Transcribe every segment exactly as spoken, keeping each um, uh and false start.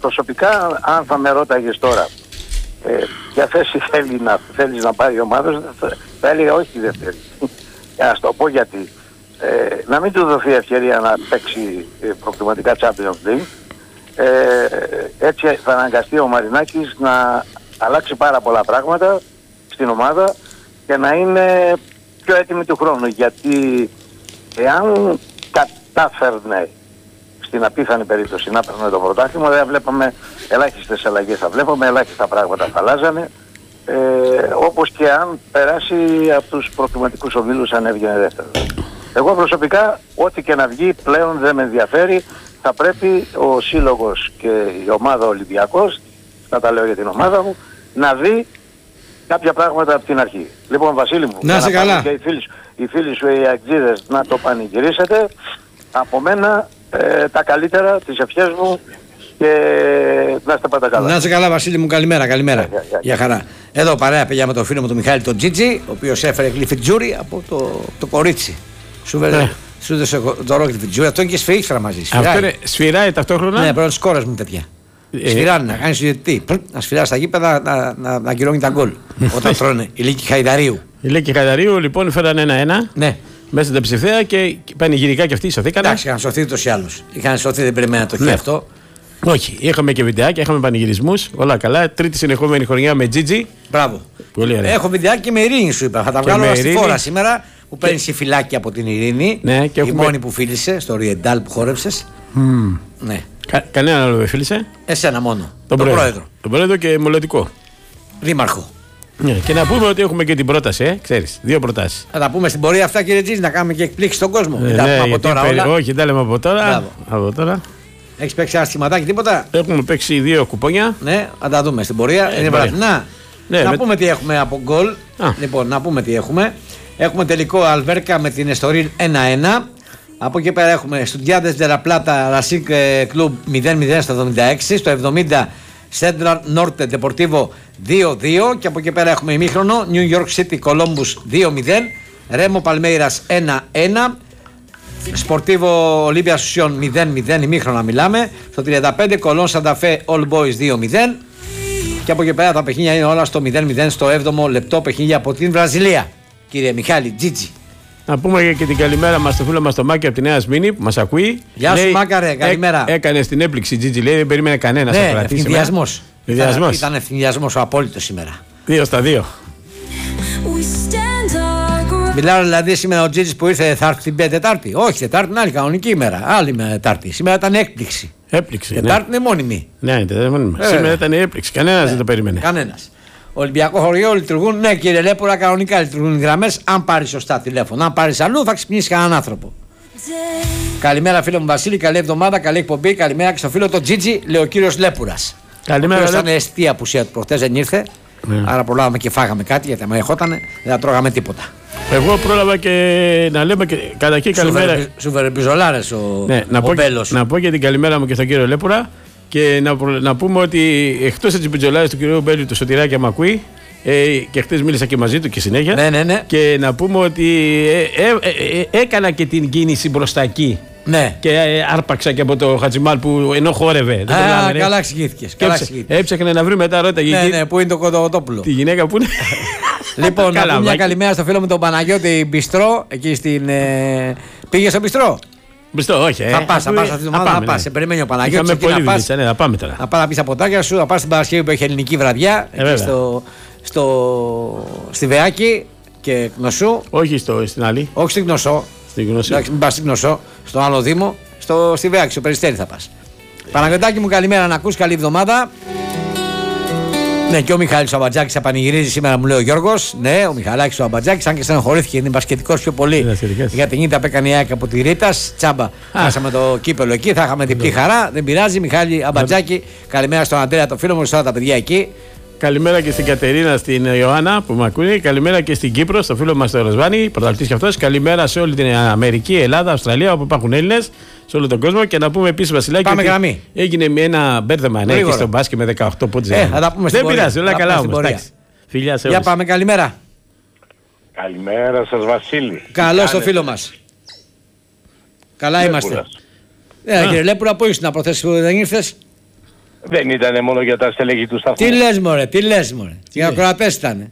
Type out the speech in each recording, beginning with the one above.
προσωπικά, αν θα με ρώταγες τώρα ε, ποια θέση θέλει να, θέλεις να πάρει η ομάδα, θα, θα έλεγα όχι δεύτερη. Για να σου το πω γιατί. Ε, να μην του δοθεί ευκαιρία να παίξει ε, προκριματικά Champions League. Ε, έτσι θα αναγκαστεί ο Μαρινάκης να αλλάξει πάρα πολλά πράγματα στην ομάδα και να είναι πιο έτοιμη του χρόνου, γιατί εάν κατάφερνε στην απίθανη περίπτωση να παίρνουμε το πρωτάθλημα, δεν βλέπαμε ελάχιστες αλλαγές, θα βλέπαμε ελάχιστα πράγματα θα αλλάζανε, ε, όπως και αν περάσει από τους προκριματικούς ομίλους αν έβγαινε δεύτερο. Εγώ προσωπικά ό,τι και να βγει πλέον δεν με ενδιαφέρει. Θα πρέπει ο σύλλογος και η ομάδα Ολυμπιακός, θα τα λέω για την ομάδα μου, να δει κάποια πράγματα από την αρχή. Λοιπόν, Βασίλη μου, να σε καλά. Και οι φίλοι, οι φίλοι σου, οι αξίδες, να το πανηγυρίσετε. Από μένα ε, τα καλύτερα, τις ευχές μου και να είστε πάντα καλά. Να είσαι καλά, Βασίλη μου, καλημέρα, καλημέρα. Για, για, για χαρά. Εδώ παρέα παιδιά με τον φίλο μου τον Μιχάλη τον Τζίτζι, ο οποίος έφερε γλυφιτζούρι από το, το κορίτσι. Σου βέλε. Σου έδωσε το ρόκι τη αυτό είναι και σφυρίχτρα μαζί. Σφυράει. Αυτό είναι, σφυράει ταυτόχρονα. Ναι, πρώτα κόρες μου τέτοια. Ε, Σφυράνε, να κάνει διαιτητή. Να σφυράει στα γήπεδα, να, να, να ακυρώνει τα γκολ. Όταν τρώνε. Η Λίκη Χαϊδαρίου. Η Λίκη Χαϊδαρίου λοιπόν φέρανε ένα-ένα. Ναι. Μέσα στην ψηφία και πανηγυρικά και αυτοί σωθήκανε. Εντάξει, είχαν σωθεί ούτως ή άλλως. Είχαν σωθεί, δεν περιμέναν το χ αυτό. Όχι, είχαμε και βιντεάκια, είχαμε πανηγυρισμούς. Όλα καλά. Τρίτη συνεχόμενη χρονιά με Τζίτζι. Μπράβο. Πολύ ωραία. Έχω βιντεάκι με Ειρήνη σου είπα. Θα τα βγάλω στη φόρα σήμερα. Που παίρνει και... φυλάκι από την Ειρήνη. Ναι, και η έχουμε... μόνη που φίλησε στο Ριεντάλ που χόρεψες. Mm. Ναι. Κα, κανένα άλλο δεν φίλησε. Εσένα μόνο. Τον, τον πρόεδρο. πρόεδρο. Τον πρόεδρο και μολωτικό. Δήμαρχο. Ναι. Και να πούμε ότι έχουμε και την πρόταση, ε, ξέρεις. Δύο προτάσεις. Θα τα πούμε στην πορεία αυτά, κύριε Τζίζη, να κάνουμε και εκπλήξεις στον κόσμο. Ε, μην τα ναι, πούμε από τώρα περι... όλα. Όχι, δεν τα λέμε από τώρα. Από τώρα. Έχεις παίξει ένα σχηματάκι, τίποτα. Έχουμε παίξει δύο κουπόνια. Ναι, θα τα δούμε στην πορεία. Ε, Είναι βραδινά. Ναι, να με... πούμε τι έχουμε από γκολ. Α. Λοιπόν, να πούμε τι έχουμε. Έχουμε τελικό Αλβέρκα με την Εστορίν ένα ένα. Από εκεί πέρα έχουμε Στουντιάντες Ντεραπλάτα Ρασίκ Κλουμπ μηδέν μηδέν στο εβδομήντα έξι. Στο εβδομήντα Σέντραλ Νόρτε Ντεπορτίβο δύο δύο. Και από εκεί πέρα έχουμε ημίχρονο New York City Columbus δύο μηδέν. Ρέμο Παλμέιρας ένα ένα. Σπορτίβο Ολύμπια Σουσιόν μηδέν μηδέν. Ημίχρονα μιλάμε. Στο τριάντα πέντε Κολόν Σανταφέ All Boys δύο μηδέν. Και από εκεί πέρα τα παιχνίδια είναι όλα στο μηδέν μηδέν στο έβδομο λεπτό παιχνίδια από την Βραζιλία. Κύριε Μιχάλη Τζίτζι. Να πούμε και την καλημέρα μας στο φίλο μας το Μάκη από τη Νέα Σμήνη που μας ακούει. Γεια σου Μάκαρε, καλημέρα. Έ, έκανε στην έπληξη Τζίτζι, λέει δεν περίμενε κανένας ναι, να κρατήσει. Ευθυνδιασμός. Ευθυνδιασμός. Ήταν ευθυνδιασμός ο απόλυτος σήμερα. Δύο στα δύο. Μιλάω δηλαδή σήμερα ο Τζίτζι που ήρθε θα έρθει την Τετάρτη. Όχι, Τετάρτη είναι άλλη κανονική ημέρα. Άλλη Τετάρτη. Σήμερα ήταν έκπληξη. Έπληξη. Τετάρτη ναι. είναι μόνιμη. Ναι, είναι μόνιμη. Ε, σήμερα ήταν έπληξη. Κανένας ναι. δεν το περίμενε. Κανένας. Ολυμπιακό χωριό λειτουργούν, ναι κύριε Λέπουρα, κανονικά λειτουργούν οι γραμμές. Αν πάρει σωστά τηλέφωνο, αν πάρει αλλού, θα ξυπνήσει κανέναν άνθρωπο. Καλημέρα, φίλο μου Βασίλη, καλή εβδομάδα, καλή εκπομπή. Καλημέρα και στο φίλο το Τζίτζι, λέει ο κύριος Λέπουρας. Καλημέρα. Ήταν αιστεία απουσία του προχτές, δεν ήρθε. Ναι. Άρα προλάβαμε και φάγαμε κάτι, γιατί άμα εχότανε δεν θα τρώγαμε τίποτα. Εγώ πρόλαβα και να λέμε και καταρχήν καλημέρα. Σουβερεμπιζολάρες ο, ναι, να ο πω, Μπέλος. Να πω και την καλημέρα μου και στον κύριο Λέπουρα. Και να, να πούμε ότι εκτός από τις πιτζολάρες του κυρίου Μπέλου, του Σωτηράκη μ' ακούει, ε, και χτες μίλησα και μαζί του και συνέχεια. Ναι, ναι, ναι. Και να πούμε ότι ε, ε, ε, ε, έκανα και την κίνηση μπροστά εκεί. Ναι. Και ε, άρπαξα και από το Χατζημάλ που ενώ χόρευε. Α, δεν καλά εξηγήθηκες. Έψαχνε να βρει μετά ρότα. Ναι, ναι, πού είναι το Κοντογοτόπουλο. Τη γυναίκα που είναι. Λοιπόν, να πούμε μια καλημέρα στο φίλο μου τον Παναγιώτη Μπιστρό. Εκεί στην. Ε... Πήγε στο Μπιστρό. Μπιστρό, όχι. Θα πας, θα πας αυτή την εβδομάδα, θα πας. Σε περιμένει ο Παναγιώτης. Είχαμε πολύ δουλειά, ναι, θα πάμε τώρα. Θα πας να πεις τα ποτάκια σου, θα πας στην Παρασκευή που έχει ελληνική βραδιά. Ε, εκεί στο, στο, στη Βεάκη και Γνωσού. Όχι στο, στην άλλη. Όχι στην Γνωσό. Στην Γνωσό. Εντάξει, μην πας στην Γνωσό. Στο άλλο Δήμο. Στο, στη Βεάκη, στο Περιστέρι θα πας. Παναγιωτάκη μου, καλημέρα να ακούς, καλή εβδομάδα. Ναι, και ο Μιχάλης ο Αμπατζάκης θα πανηγυρίζει σήμερα, μου λέει ο Γιώργος. Ναι, ο Μιχαλάκης ο Αμπατζάκης, αν και στενοχωρήθηκε, είναι μπασκετικός πιο πολύ. Για την ήττα που έκανε η ΑΕΚ από τη Ρήτας. Τσάμπα. Χάσαμε το κύπελο εκεί, θα είχαμε διπλή χαρά. Δεν πειράζει, Μιχάλη Αμπατζάκη. Καλημέρα στον Αντρέα, το φίλο μου, στα τα παιδιά εκεί. Καλημέρα και στην Κατερίνα, στην Ιωάννα που με ακούνε. Καλημέρα και στην Κύπρο, στο φίλο μας τον Ροσβάνη, πρωταθλητής και αυτός. Καλημέρα σε όλη την Αμερική, Ελλάδα, Αυστραλία, όπου υπάρχουν Έλληνες, σε όλο τον κόσμο. Και να πούμε επίσης, Βασιλάκη, πάμε γραμμή. Έγινε ένα μπέρδεμα ναι, και στον μπάσκετ με δεκαοκτώ πόντους. Ε, θα τα πούμε στην δεν πορεία. πειράζει, όλα καλά όμως. Φιλιά σε όλους. Για πάμε, καλημέρα. Καλημέρα σας, Βασίλη. Καλώς το φίλο μας. Καλά είμαστε. Ε, κύριε Λέπουρα, πού ήσουν να προθέσεις που δεν ήρθες? Δεν ήταν μόνο για τα στελέχη του σταθμού. Τι λες μωρέ, τι λες μωρέ. Οι ακροατές ήτανε.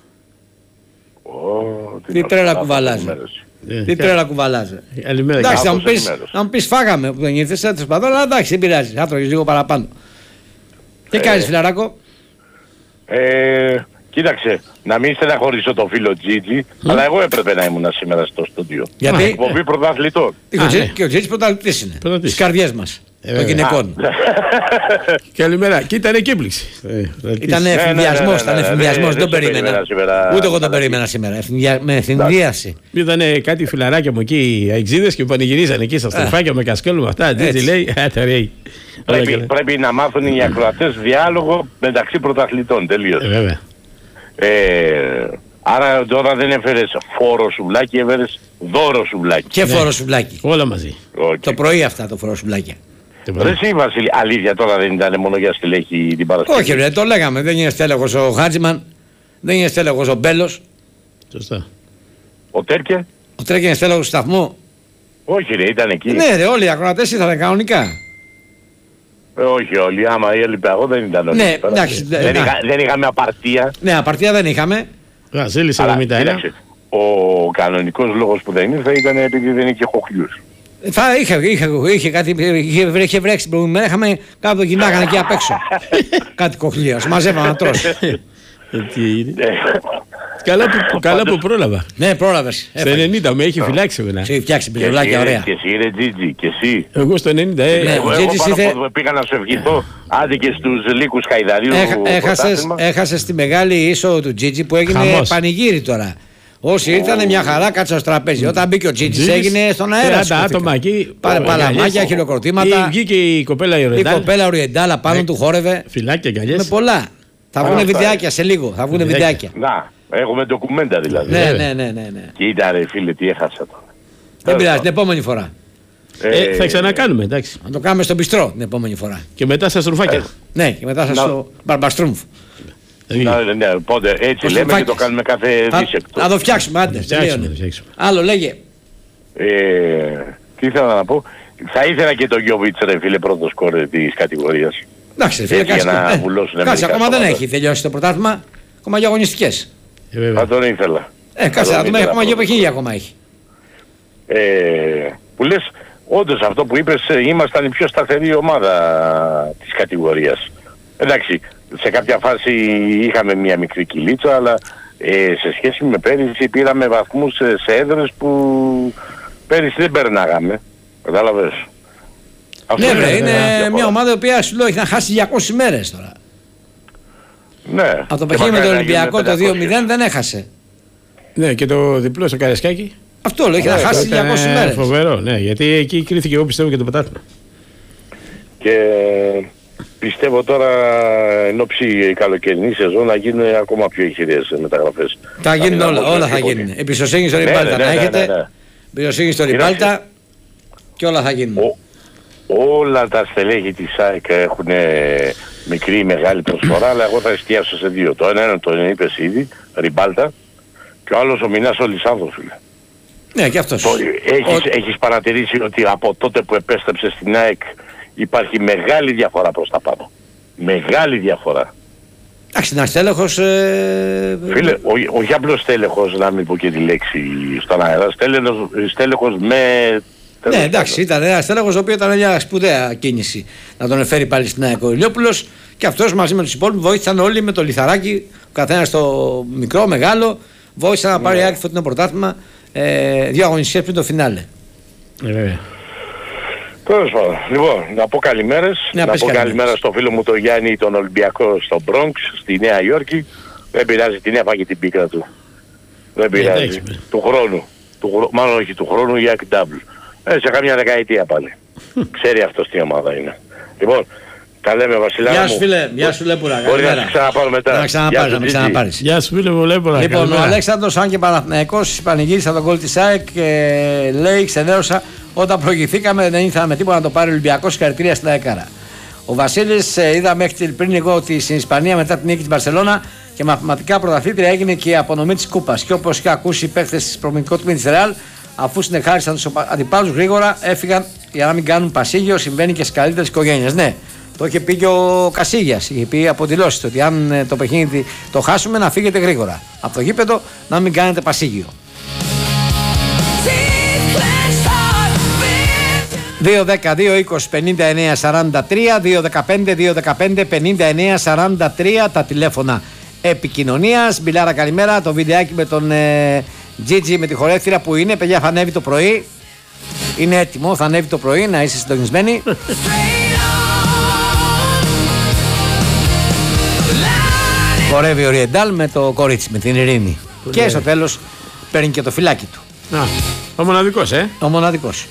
Τι τρέλα κουβαλάζε. Τι τρέλα κουβαλάζε. Εντάξει, να μου πεις, να μου πεις φάγαμε που δεν ήρθες, έτσι σπαθώ, αλλά εντάξει, δεν πειράζει. Θα τρώγεις λίγο παραπάνω. Τι κάνεις, φιλαράκο? Ε, κοίταξε, να μην στεναχωρήσω τον φίλο Τζίτζι, αλλά εγώ έπρεπε να ήμουν σήμερα στο στούντιο. Γιατί? Εκπομπή πρωταθλητών. Και ο Τζίτζι πρωταθλητής είναι. Στις καρδιές μας. Των γυναικών. Καλημέρα. Και ήταν και έκπληξη. Ήταν εφημιασμός, ήταν εφημιασμός, δεν τον περίμενα. Ούτε εγώ τον περίμενα σήμερα. Με εφημίαση. Ήταν κάτι φιλαράκια μου εκεί, οι αεξίδες και πανηγυρίζανε εκεί στα στροφάκια με κασκόλου με αυτά. Τζίτζι λέει, αταρέει. Πρέπει, πρέπει να μάθουν οι ακροατές διάλογο μεταξύ πρωταθλητών, τελείως. Ε, βέβαια. Ε, άρα τώρα δεν έφερες φόρο σουβλάκι, έφερες δώρο σουβλάκι. Και φόρο σουβλάκι. Όλα μαζί. Okay. Το πρωί αυτά το φόρο σουβλάκια. Ρε εσύ Βασίλη, αλήθεια τώρα δεν ήταν μόνο για στελέχη την Παρασκευή. Όχι ρε, το λέγαμε, δεν είναι στέλεχος ο Χάτζιμαν, δεν είναι στέλεχος ο Μπέλος. Σωστά. Ο Τέρκε. Ο Τέρκε είναι στέλεχος του σταθμού. Όχι ρε, ήταν εκεί. Ναι ρε, όλοι οι ακροατές ήρθαν κανονικά. Ε, όχι όλοι, άμα έλειπε εγώ δεν ήταν όλοι. Ναι, εντάξει. Δεν, είχα, δεν είχαμε απαρτία. Ναι, απαρτία δεν είχαμε. Βασίλης εβδομήντα ένα. Ο κανονικός λόγος που δεν ήρθε ήταν επειδή δεν είχε χοχλιούς. Θα είχε, είχε, είχε κάτι, είχε, είχε βρέξει την προηγούμενη μέρα, είχαμε κάποιο γυνάκανε εκεί απ' έξω. Κάτι κοχλίας, μαζεύαμε να τρώσει. Καλά που, καλά που πρόλαβα. Ναι, πρόλαβες. Στο ενενήντα με έχει φυλάξει εμένα. Σε έχει φτιάξει πιζολάκια, ωραία. Και εσύ ρε Τζίτζι, και εσύ. Εγώ στο ενενήντα, ε. Ναι, εγώ, ο εγώ πάνω ήθε... από πήγα να σου ευχηθώ, άντε και στους λύκους Χαϊδαρίου. Έχασες, έχασες τη μεγάλη είσοδο του Τζίτζι που έγινε Χαμός. Πανηγύρι τώρα. Όσοι ήρθαν μια χαρά κάτσαν στο τραπέζι. Όταν μπήκε ο Τζίτζις έγινε στον αέρα. τριάντα άτομα εκεί. Πάρε παλαμάκια, χειροκροτήματα. Βγήκε η κοπέλα η Η Ορεντάλ. κοπέλα Ριεντάλα πάνω του χόρευε. Φυλάκια, αγκαλιές. Με πολλά. Θα βγουν βιντεάκια σε λίγο. Θα βγουν βιντεάκια. Να, έχουμε ντοκουμέντα δηλαδή. Ναι, ναι, ναι, ναι. Και ήταν ρε φίλε, τι έχασα τώρα. Δεν πειράζει, την επόμενη φορά. Ε, θα ξανακάνουμε, εντάξει. Να το κάνουμε στον πιστρό την επόμενη φορά. Και μετά στα στρουφάκια. Ναι, και μετά στο Μπαρμπαστρούμφ. Ναι, ναι, πότε έτσι λέμε και το κάνουμε κάθε δίσεπτο. Θα το φτιάξουμε, άντε. Άλλο λέγε. Τι ήθελα να πω. Θα ήθελα και το Γιώβιτς ρε φίλε πρώτο σκόρ της κατηγορίας. Εντάξει, φίλε, κάτσε, ακόμα δεν έχει τελειώσει το πρωτάθλημα. Ακόμα για αγωνιστικές. Θα τον ήθελα. Ε, κάτσε, να δούμε, ακόμα δύο παιχνίδια ακόμα έχει. Που λες, όντως αυτό που είπες, ήμασταν η πιο σταθερή ομάδα της κατηγορίας. Εντάξει, σε κάποια φάση είχαμε μια μικρή κυλίτσα, αλλά ε, σε σχέση με πέρυσι πήραμε βαθμούς σε, σε έδρες που πέρυσι δεν περνάγαμε. Κατάλαβες. Ναι, βρε, είναι μια ομάδα η οποία σου λέω έχει να χάσει διακόσιες μέρες τώρα. Ναι. Από το παιχνίδι με τον Ολυμπιακό το δύο μηδέν δεν έχασε. Ναι, και το διπλό στο Καρεσκάκι. Αυτό λέω, έχει να χάσει διακόσιες μέρες. Φοβερό, ναι, γιατί εκεί κρίθηκε εγώ πιστεύω και το πρωτάθλημα. Και πιστεύω τώρα εν ώψη καλοκαιρινή σεζόν να γίνουν ακόμα πιο ηχηρές μεταγραφές. Θα γίνουν όλα, όλα θα γίνουν. Εμπιστοσύνη στο Ριμπάλτα να έχετε. Εμπιστοσύνη στο Ριμπάλτα και όλα θα γίνουν. Όλα τα στελέχη της ΑΕΚ έχουν μικρή ή μεγάλη προσφορά, αλλά εγώ θα εστιάσω σε δύο. Το ένα είναι το είπες ήδη, Ριμπάλτα, και ο άλλος ο Μινάς ο Λισάνδρος, φίλε. Ναι, και αυτός. Έχεις, ο... έχεις παρατηρήσει ότι από τότε που επέστρεψε στην ΑΕΚ υπάρχει μεγάλη διαφορά προς τα πάνω. Μεγάλη διαφορά. Εντάξει, ένας τέλεχος... Ε... Φίλε, ο, όχι απλώς τέλεχος, να μην πω και τη λέξη στον αέρα, στέλεχος, στέλεχος με... Ναι, εντάξει, ήταν ένας τέλεχος ο οποίος ήταν μια σπουδαία κίνηση να τον εφέρει πάλι στην ΑΕΚ ο Ηλιόπουλος και αυτός μαζί με τους υπόλοιπους βοήθησαν όλοι με το λιθαράκι, ο καθένας το μικρό, μεγάλο, βοήθησαν να πάρει η ΑΕΚ φωτεινό πρωτάθλημα ε, δύο αγωνιστικές πριν το φινάλε. Ε, Τέλος πάντων. Λοιπόν, να πω καλημέρες. Να, να πω καλημέρες. καλημέρα στο φίλο μου τον Γιάννη, τον Ολυμπιακό στο Μπρόγκ, στη Νέα Υόρκη. Δεν πειράζει, την έφαγε την πίκρα του. Δεν πειράζει. εντάξει. Του χρόνου. Του, χρό- μάλλον όχι του χρόνου, για double. Ε, σε καμιά δεκαετία πάλι. Ξέρει αυτός τι ομάδα είναι. Λοιπόν, τα λέμε Βασιλάρα Γεια μου. σου φίλε, γεια σου Λέπουρα, Μπορεί να καλημέρα. σε ξαναπάρω μετά. Να ξαναπάρεις, Γεια να σου, με Τζιτζι. ξαναπάρεις. Γεια σου φίλε μου, Λέπορα. Λοιπόν, ο καλημέρα. Αλέξανδρος, αν και Παναθηναϊκός, πανηγύρισε τον γκολ της ΑΕΚ και λέει: ξενέρωσα όταν προηγηθήκαμε, δεν ήθελα με τίποτα να το πάρει ο Ολυμπιακός. Συγχαρητήρια στην ΑΕΚΑΡΑ. Ο Βασίλης, ε, είδα μέχρι πριν λίγο ότι στην Ισπανία μετά την νίκη της Μπαρσελόνα και μαθηματικά πρωταθλήτρια έγινε και η απονομή της Κούπας. Και όπως είχε ακούσει οι παίκτες της προμηνικού τμήματος της Ρεάλ, αφού συνεχάρισαν τους αντιπάλους γρήγορα, έφυγαν για να μην κάνουν πασίγιο. Συμβαίνει και στις καλύτερες οικογένειες. Ναι, Το είχε πει και ο Κασίγιας. Είχε πει από δηλώσεις ότι αν ε, το παιχνίδι το χάσουμε, να φύγετε γρήγορα από το γήπεδο, να μην κάνετε πασίγιο. δύο δέκα δύο είκοσι πενήντα εννέα σαράντα τρία, δύο δεκαπέντε δύο δεκαπέντε πενήντα εννέα σαράντα τρία τα τηλέφωνα επικοινωνίας. Μπιλάρα, καλημέρα. Το βιντεάκι με τον ε, Τζίτζι με τη χορεύτηρα που είναι, παιδιά, θα ανέβει το πρωί. Είναι έτοιμο, θα ανέβει το πρωί, να είσαι συντονισμένοι. Χορεύει ο Ριεντάλ με το κορίτσι, με την Ειρήνη. Πολύ και στο τέλος παίρνει και το φυλάκι του. Α, ο μοναδικός, ε. Ο μοναδικός.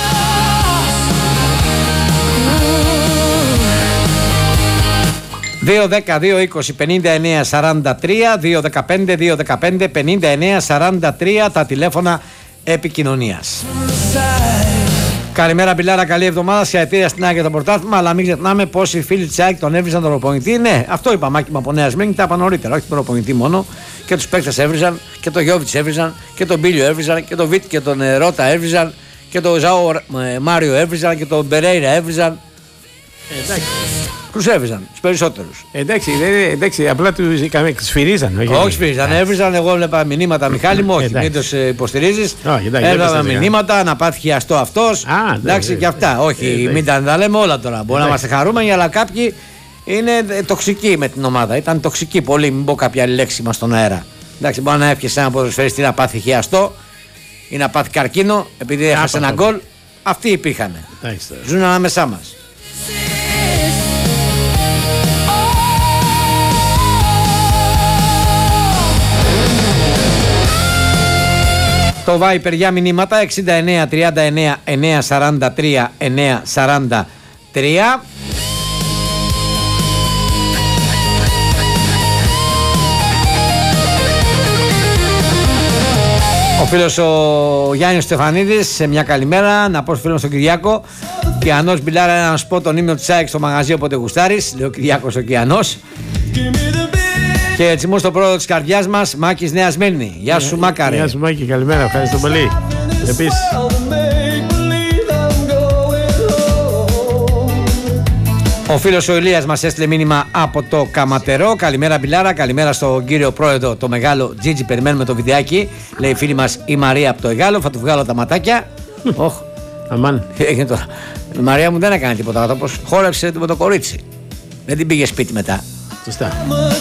δύο δέκα δύο είκοσι πενήντα εννέα σαράντα τρία, δύο δεκαπέντε δύο δεκαπέντε πενήντα εννέα σαράντα τρία τα τηλέφωνα επικοινωνίας. Καλημέρα, Μπιλάρα, καλή εβδομάδα. Συγχαρητήρια στην ΑΕΚ για το πρωτάθλημα. Αλλά μην ξεχνάμε πόσοι φίλοι της ΑΕΚ τον έβριζαν τον προπονητή. Ναι, αυτό είπα, Μάκη μου από Νέα Σμύρνη, τα είπα νωρίτερα. Όχι τον προπονητή μόνο. Και τους παίκτες έβριζαν, και τον Γιώβιτς έβριζαν, και τον Μπίλιο έβριζαν, και τον Βίτ και τον ε, Ρότα έβριζαν, και τον Ζάο ε, Μάριο έβριζαν, και τον Μπερέιρα έβριζαν. Εντάξει. Τους έβριζαν, τους περισσότερους. Εντάξει, δεν, εντάξει, απλά τους σφυρίζαν. Όχι, όχι σφυρίζαν, έβριζαν. Εγώ βλέπα μηνύματα, Μιχάλη μου, όχι, μην τους υποστηρίζεις. Έβγαλα μηνύματα, να πάθει χιαστό αυτός. Εντάξει, και αυτά. Όχι, μην τα λέμε όλα τώρα. Μπορεί να είμαστε χαρούμενοι, αλλά κάποιοι είναι τοξικοί με την ομάδα. Ήταν τοξικοί πολύ, μην πω κάποια άλλη λέξη μας στον αέρα. Εντάξει, μπορεί να έφυγε ένα ποδοσφαιριστή να πάθει χιαστό ή να πάθει καρκίνο επειδή έχασε ένα γκολ. Αυτοί υπήρχαν. Ζουν ανάμεσά μας. Το Viper για μηνύματα εξήντα εννέα τριάντα εννέα εννέα σαράντα τρία εννέα σαράντα τρία. Ο φίλος ο Γιάννης Στεφανίδης, σε μια καλημέρα. Να πω στο φίλο στον Κυριάκο, Κιανός Μπιλάρα, να σου πω τον ύμνο της ΑΕΚ στο μαγαζί όποτε γουστάρεις. Λέει ο Κυριάκος ο Κιανός. Και έτσι μου στο πρόεδρο της καρδιάς μας, Μάκης Νέα Σμύρνη. Γεια σου, Μάκαρε. Γεια σου, Μάκη, καλημέρα, ευχαριστώ πολύ. Επίσης. Ο φίλος ο Ηλίας μας έστειλε μήνυμα από το Καματερό. Καλημέρα, Μπιλάρα, καλημέρα στον κύριο πρόεδρο, το μεγάλο Τζίτζι. Περιμένουμε το βιντεάκι. Λέει η φίλη μας η Μαρία από το Εγάλο. Θα του βγάλω τα ματάκια. Οχ. Αμάν. Έγινε τώρα. Η Μαρία μου δεν έκανε τίποτα. Όπως χόρεψε με το κορίτσι. Δεν την πήγε σπίτι μετά. Σωστά.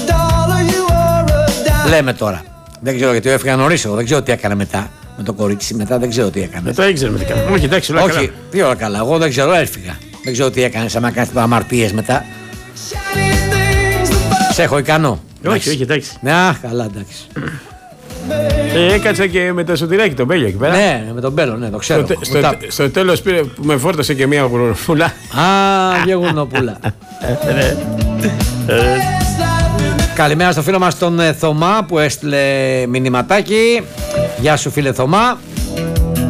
Λέμε τώρα. Δεν ξέρω γιατί έφυγα νωρίς εγώ. Δεν ξέρω τι έκανε μετά με το κορίτσι. Μετά δεν ξέρω τι έκανε. Δεν το ήξερε με τι έκανε. Όχι, εντάξει, όλα καλά. Όχι, τι όλα καλά. Εγώ δεν ξέρω, έφυγα. Δεν ξέρω τι έκανε. Σαν να κάνει αμαρτίες μετά. Σε έχω ικανό. Όχι, όχι, εντάξει. Ναι, α, καλά, εντάξει. Ε, έκατσα και με το Σωτηράκι τον Μπέλιο εκεί πέρα. Ναι, με τον Μπέλο, ναι, το ξέρω. Στο, στο, στο, στο τέλος πήρε, με φόρτωσε και μια γουρνοπούλα. Α, μια γουρνοπούλα. Καλημέρα στο φίλο μας τον Θωμά που έστειλε μηνυματάκι. Γεια σου, φίλε Θωμά.